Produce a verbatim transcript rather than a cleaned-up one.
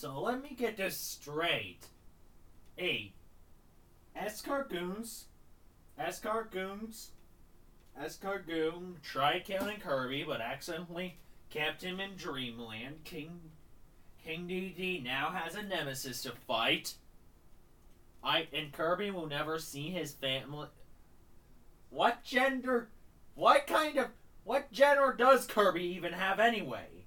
So let me get this straight. A. Escargoons. Escargoons. Escargoon tried killing Kirby, but accidentally kept him in Dreamland. King King Dedede now has a nemesis to fight. I and Kirby will never see his family. What gender? What kind of? What gender does Kirby even have anyway?